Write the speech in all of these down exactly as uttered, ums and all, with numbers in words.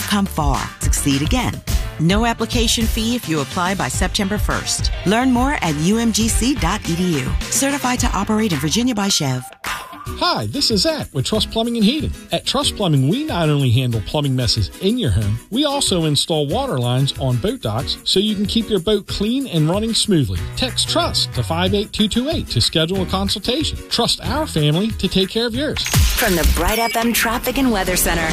come far. Succeed again. No application fee if you apply by September first. Learn more at u m g c dot e d u. Certified to operate in Virginia by Chev. Hi, this is Zach with Trust Plumbing and Heating. At Trust Plumbing, we not only handle plumbing messes in your home, we also install water lines on boat docks so you can keep your boat clean and running smoothly. Text TRUST to five eight two two eight to schedule a consultation. Trust our family to take care of yours. From the Bright F M Traffic and Weather Center.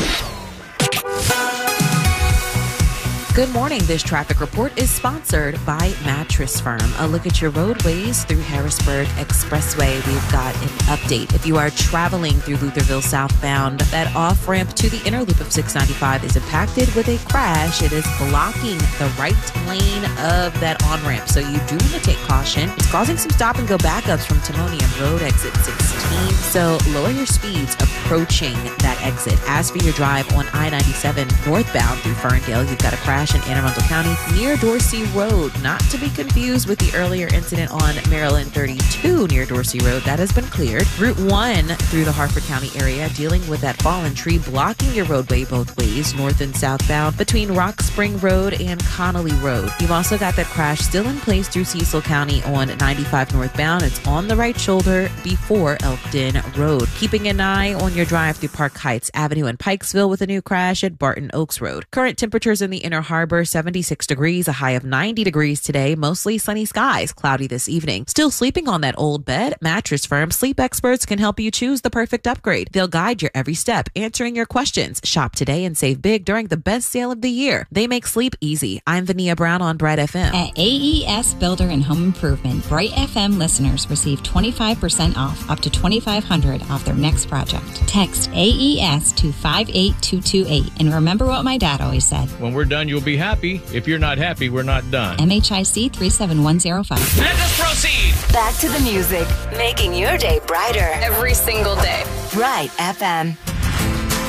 Good morning. This traffic report is sponsored by Mattress Firm. A look at your roadways through Harrisburg Expressway. We've got an update. If you are traveling through Lutherville southbound, that off-ramp to the inner loop of six ninety-five is impacted with a crash. It is blocking the right lane of that on-ramp, so you do want to take caution. It's causing some stop-and-go backups from Timonium Road, exit sixteen, so lower your speeds approaching that exit. As for your drive on I ninety-seven northbound through Ferndale, you've got a crash in Anne Arundel County near Dorsey Road, not to be confused with the earlier incident on Maryland thirty-two near Dorsey Road. That has been cleared. Route one through the Harford County area, dealing with that fallen tree blocking your roadway both ways, north and southbound, between Rock Spring Road and Connolly Road. You've also got that crash still in place through Cecil County on ninety-five northbound. It's on the right shoulder before Elkton Road. Keeping an eye on your drive through Park Heights Avenue in Pikesville with a new crash at Barton Oaks Road. Current temperatures in the Inner Harbor, seventy-six degrees, a high of ninety degrees today, mostly sunny skies, cloudy this evening. Still sleeping on that old bed? Mattress Firm sleep experts can help you choose the perfect upgrade. They'll guide your every step, answering your questions. Shop today and save big during the best sale of the year. They make sleep easy. I'm Vania Brown on Bright F M. At A E S Builder and Home Improvement, Bright F M listeners receive twenty-five percent off, up to twenty-five hundred dollars off their next project. Text A E S to five eight two two eight and remember what my dad always said. When we're done, you'll be happy. If you're not happy, we're not done. M H I C three seven one zero five. Let us proceed. Back to the music, making your day brighter every single day. Bright F M.